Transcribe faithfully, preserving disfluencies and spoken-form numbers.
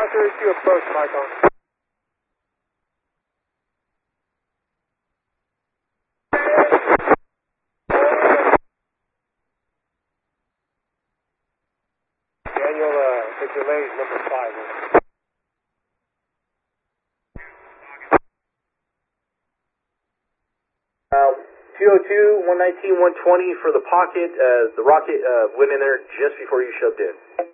thirty-two approach, Mike on. Daniel, uh, take your legs, number five. Uh, two oh two, one nineteen, one twenty for the pocket as the rocket uh, went in there just before you shoved in.